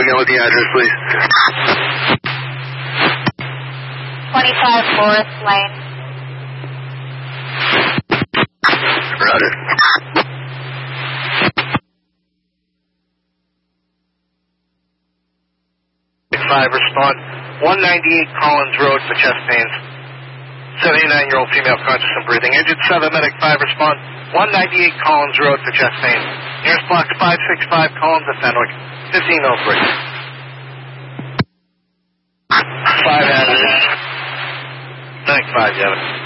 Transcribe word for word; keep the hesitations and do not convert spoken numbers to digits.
again with the address, please. twenty-five Forest Lane. Roger. five, respond. one ninety-eight Collins Road for chest pains. seventy-nine-year-old female conscious and breathing. Engine seven, medic five, respond. one ninety-eight Collins Road for chest pains. Nearest box five six five Collins at Fenwick. fifteen oh three. five, Adams. nine five, Devin.